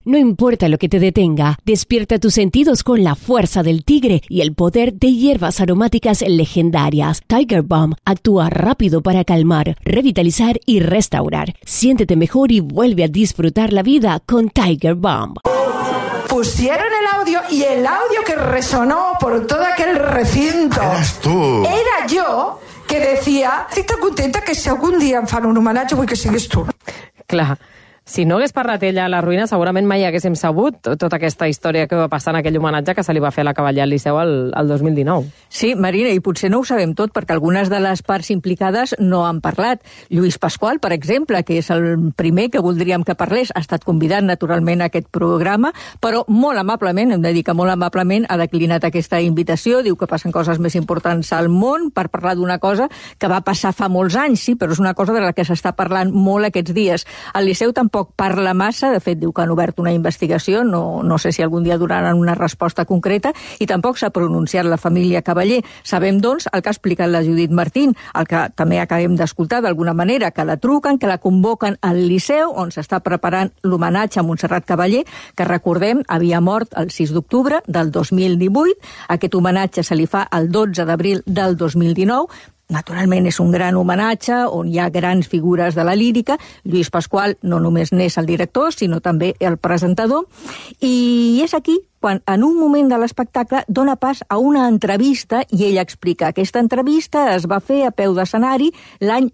No importa lo que te detenga, despierta tus sentidos con la fuerza del tigre y el poder de hierbas aromáticas legendarias. Tiger Balm actúa rápido para calmar, revitalizar y restaurar. Siéntete mejor y vuelve a disfrutar la vida con Tiger Balm. Pusieron el audio y el audio que resonó por todo aquel recinto eres tu. Era yo, que decía: estic tan contenta que si algun dia em fan un homenatge vull que siguis tu. Clar. Si no hagués parlat ella a la ruïna, segurament mai haguéssim sabut tota aquesta història que va passar en aquell homenatge que se li va fer a la Cavaller al Liceu el 2019. Sí, Marina, i potser no ho sabem tot, perquè algunes de les parts implicades no han parlat. Lluís Pasqual, per exemple, que és el primer que voldríem que parlés, ha estat convidat naturalment a aquest programa, però molt amablement, hem de dir que molt amablement ha declinat aquesta invitació, diu que passen coses més importants al món per parlar d'una cosa que va passar fa molts anys, sí, però és una cosa de la que s'està parlant molt aquests dies. Al Liceu tampoc parla massa, de fet diu que han obert una investigació, no sé si algun dia donaran una resposta concreta, i tampoc s'ha pronunciat la família Cavaller. Sabem, doncs, el que ha explicat la Judit Martín, el que també acabem d'escoltar d'alguna manera, que la truquen, que la convoquen al Liceu, on s'està preparant l'homenatge a Montserrat Cavaller, que recordem havia mort el 6 d'octubre del 2018. Aquest homenatge se li fa el 12 d'abril del 2019. Naturalment és un gran homenatge on hi ha grans figures de la lírica. Lluís Pasqual no només n'és el director, sinó també el presentador. I és aquí quan en un moment de l'espectacle dona pas a una entrevista i ell explica. Aquesta entrevista es va fer a peu d'escenari l'any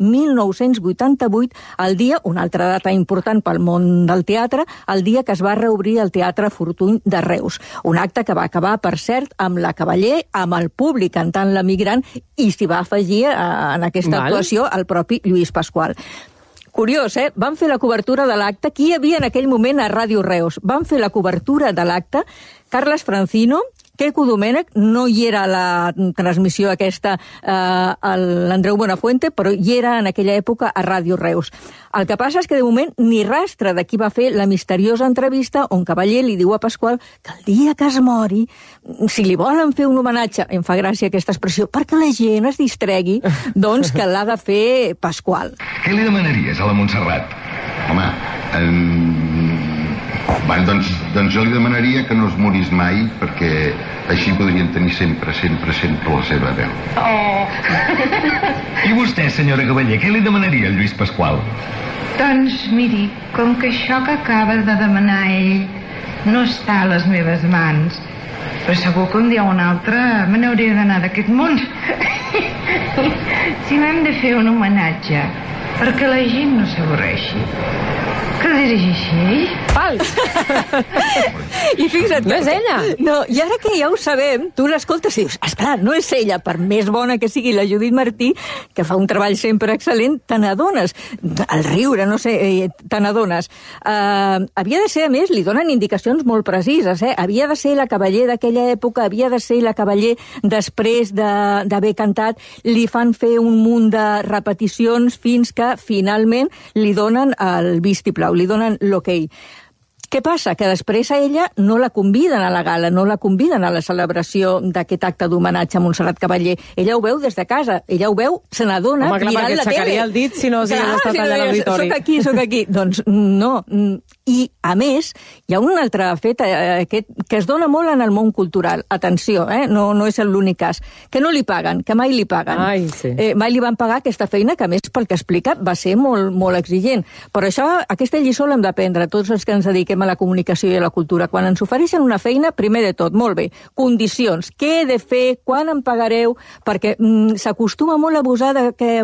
1988, el dia, una altra data important pel món del teatre, el dia que es va reobrir el Teatre Fortuny de Reus. Un acte que va acabar, per cert, amb la Cavaller, amb el públic cantant l'Emigrant, i s'hi va afegir en aquesta actuació el propi Lluís Pasqual. Curiós, Van fer la cobertura de l'acte. Qui hi havia en aquell moment a Ràdio Reus? Van fer la cobertura de l'acte Carles Francino, Queco Domènech, no hi era a la transmissió aquesta l'Andreu Buenafuente, però hi era en aquella època a Ràdio Reus. El que passa és que de moment ni rastre de qui va fer la misteriosa entrevista on Cavaller li diu a Pasqual que el dia que es mori, si li volen fer un homenatge, em fa gràcia aquesta expressió, perquè la gent es distregui, doncs que l'ha de fer Pasqual. Què li demanaries a la Montserrat? Home, doncs jo li demanaria que no es morís mai, perquè així podrien tenir sempre la seva veu. Oh! I vostè, senyora Cavaller, què li demanaria al Lluís Pasqual? Doncs miri, com que això que acaba de demanar ell no està a les meves mans, però segur que un dia o un altre me n'hauré d'anar d'aquest món. Si m'hem de fer un homenatge perquè la gent no s'avorreixi, que dirigeixi ell? Fals! I fixa't... No és ella! No, i ara que ja ho sabem, tu l'escoltes i dius, esclar, no és ella, per més bona que sigui la Judit Martí, que fa un treball sempre excel·lent, te n'adones. El riure, no sé, te n'adones. Havia de ser, a més, li donen indicacions molt precises, Havia de ser la Cavaller d'aquella època, havia de ser la Cavaller després d'haver cantat, li fan fer un munt de repeticions fins que finalment li donen el vistiplau, li donen l'okei. Què passa? Que després a ella no la conviden a la gala, no la conviden a la celebració d'aquest acte d'homenatge a Montserrat Cavaller. Ella ho veu des de casa, ella ho veu, se n'adona mirant la tele. Home, clar, perquè aixecaria el dit si no hagués estat allà a l'auditori. Soc aquí. Doncs no. I, a més, hi ha un altre fet que es dona molt en el món cultural. Atenció, no és l'únic cas. Que no li paguen, que mai li paguen. Ai, sí. Mai li van pagar aquesta feina, que a més, pel que explica, va ser molt, molt exigent. Per això, aquesta lliçó l'hem d'aprendre, tots els que ens dediquem a la comunicació i a la cultura. Quan ens ofereixen una feina, primer de tot, molt bé, condicions, què he de fer, quan em pagareu, perquè s'acostuma molt a abusar de que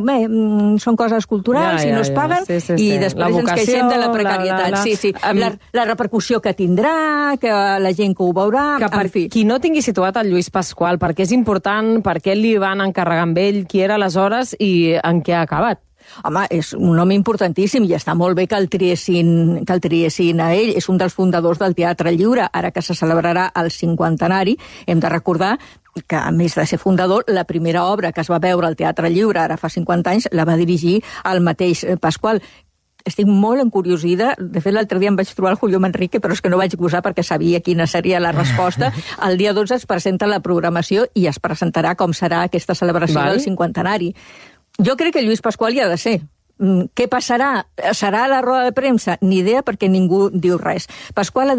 són coses culturals i no es paguen, i després ens queixem de la precarietat. Sí. La repercussió que tindrà, que la gent que ho veurà, en fi. Qui no tingui situat el Lluís Pasqual, per què és important, per què li van encarregar amb ell, qui era aleshores i en què ha acabat? Home, és un home importantíssim i està molt bé que el triessin a ell. És un dels fundadors del Teatre Lliure, ara que se celebrarà el 50º. Hem de recordar que, a més de ser fundador, la primera obra que es va veure al Teatre Lliure, ara fa 50 anys, la va dirigir el mateix Pasqual. Estic molt encuriosida. De fet, l'altre dia em vaig trobar el Julio Manrique, però és que no vaig gosar perquè sabia quina seria la resposta. El dia 12 es presenta la programació i es presentarà com serà aquesta celebració del 50º. Jo crec que Lluís Pasqual hi ha de ser. Què passarà? Serà a la roda de premsa? Ni idea, perquè ningú diu res. Pasqual